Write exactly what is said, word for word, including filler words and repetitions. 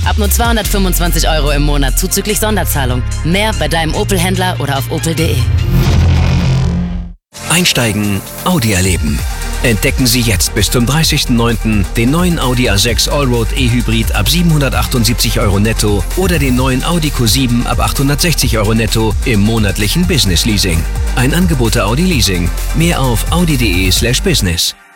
Ab nur zweihundertfünfundzwanzig Euro im Monat zuzüglich Sonderzahlung. Mehr bei deinem Opel-Händler oder auf opel punkt de. Einsteigen, Audi erleben. Entdecken Sie jetzt bis zum dreißigsten neunten den neuen Audi A sechs Allroad E-Hybrid ab siebenhundertachtundsiebzig Euro netto oder den neuen Audi Q sieben ab achthundertsechzig Euro netto im monatlichen Business Leasing. Ein Angebot der Audi Leasing. Mehr auf audi punkt de slash business.